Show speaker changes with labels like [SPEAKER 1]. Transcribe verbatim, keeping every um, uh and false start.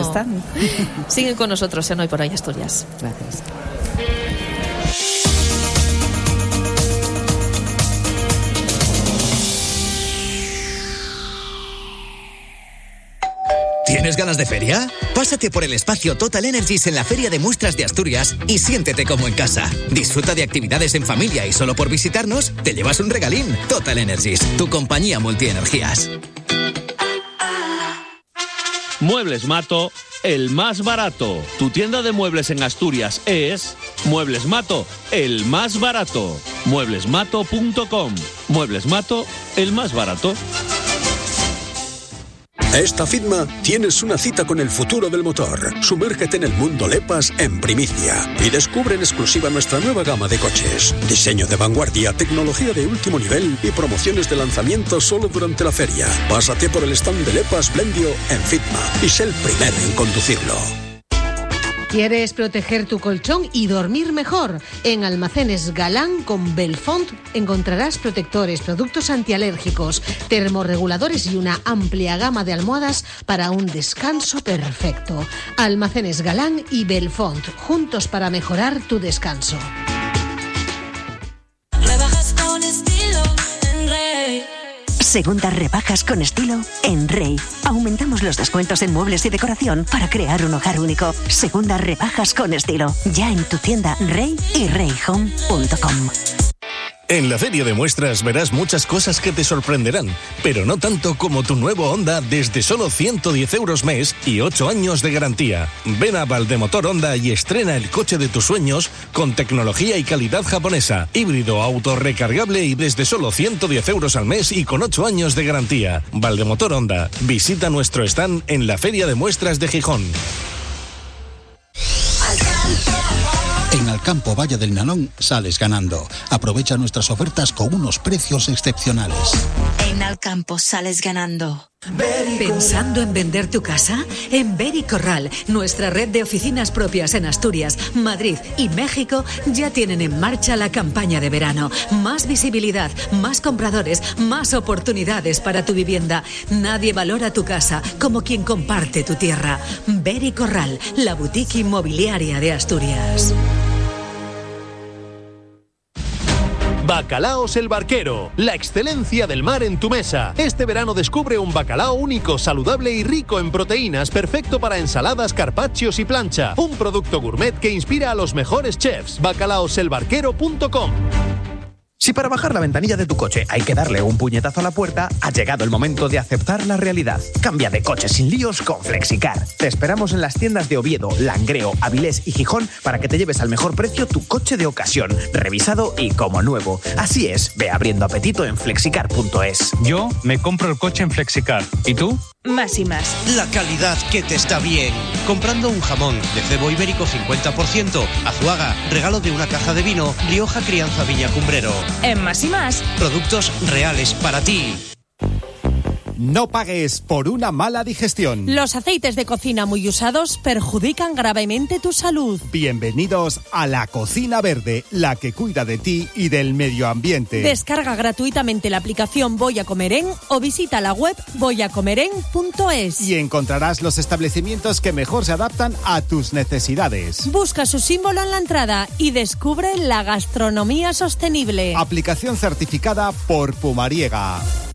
[SPEAKER 1] están.
[SPEAKER 2] Siguen con nosotros en Hoy por Hoy Asturias.
[SPEAKER 1] Gracias.
[SPEAKER 3] ¿Tienes ganas de feria? Pásate por el espacio Total Energies en la Feria de Muestras de Asturias y siéntete como en casa. Disfruta de actividades en familia y solo por visitarnos te llevas un regalín. Total Energies, tu compañía multienergías.
[SPEAKER 4] Muebles Mato, el más barato. Tu tienda de muebles en Asturias es Muebles Mato, el más barato. muebles mato punto com. Muebles Mato, el más barato.
[SPEAKER 5] Esta Fitma tienes una cita con el futuro del motor. Sumérgete en el mundo Lepas en primicia y descubre en exclusiva nuestra nueva gama de coches. Diseño de vanguardia, tecnología de último nivel y promociones de lanzamiento solo durante la feria. Pásate por el stand de Lepas Blendio en Fitma y sé el primero en conducirlo.
[SPEAKER 6] ¿Quieres proteger tu colchón y dormir mejor? En Almacenes Galán con Belfont encontrarás protectores, productos antialérgicos, termorreguladores y una amplia gama de almohadas para un descanso perfecto. Almacenes Galán y Belfont, juntos para mejorar tu descanso.
[SPEAKER 7] Rebajas con estilo en Rey.
[SPEAKER 8] Segundas rebajas con estilo en Rey. Aumentamos los descuentos en muebles y decoración para crear un hogar único. Segundas rebajas con estilo. Ya en tu tienda Rey y rey home punto com.
[SPEAKER 9] En la Feria de Muestras verás muchas cosas que te sorprenderán, pero no tanto como tu nuevo Honda desde solo ciento diez euros mes y ocho años de garantía. Ven a Valdemotor Honda y estrena el coche de tus sueños con tecnología y calidad japonesa, híbrido, autorrecargable y desde solo ciento diez euros al mes y con ocho años de garantía. Valdemotor Honda. Visita nuestro stand en la Feria de Muestras de Gijón.
[SPEAKER 10] En Alcampo Valle del Nalón sales ganando. Aprovecha nuestras ofertas con unos precios excepcionales.
[SPEAKER 7] En Alcampo sales ganando.
[SPEAKER 11] ¿Pensando en vender tu casa? En Beri Corral, nuestra red de oficinas propias en Asturias, Madrid y México, ya tienen en marcha la campaña de verano. Más visibilidad, más compradores, más oportunidades para tu vivienda. Nadie valora tu casa como quien comparte tu tierra. Beri Corral, la boutique inmobiliaria de Asturias.
[SPEAKER 12] Bacalaos El Barquero, la excelencia del mar en tu mesa. Este verano descubre un bacalao único, saludable y rico en proteínas, perfecto para ensaladas, carpaccios y plancha. Un producto gourmet que inspira a los mejores chefs. bacalaos el barquero punto com.
[SPEAKER 13] Si para bajar la ventanilla de tu coche hay que darle un puñetazo a la puerta, ha llegado el momento de aceptar la realidad. Cambia de coche sin líos con Flexicar. Te esperamos en las tiendas de Oviedo, Langreo, Avilés y Gijón para que te lleves al mejor precio tu coche de ocasión, revisado y como nuevo. Así es, ve abriendo apetito en flexicar punto es.
[SPEAKER 14] Yo me compro el coche en Flexicar. ¿Y tú?
[SPEAKER 15] Más y más.
[SPEAKER 16] La calidad que te está bien. Comprando un jamón de cebo ibérico cincuenta por ciento, Azuaga, regalo de una caja de vino, Rioja Crianza Viña Cumbrero.
[SPEAKER 15] En Más y Más.
[SPEAKER 16] Productos reales para ti.
[SPEAKER 17] No pagues por una mala digestión.
[SPEAKER 18] Los aceites de cocina muy usados perjudican gravemente tu salud.
[SPEAKER 17] Bienvenidos a La Cocina Verde, la que cuida de ti y del medio ambiente.
[SPEAKER 18] Descarga gratuitamente la aplicación Voy a Comer En o visita la web voy a comer en punto es.
[SPEAKER 17] Y encontrarás los establecimientos que mejor se adaptan a tus necesidades.
[SPEAKER 18] Busca su símbolo en la entrada y descubre la gastronomía sostenible.
[SPEAKER 17] Aplicación certificada por Pumariega.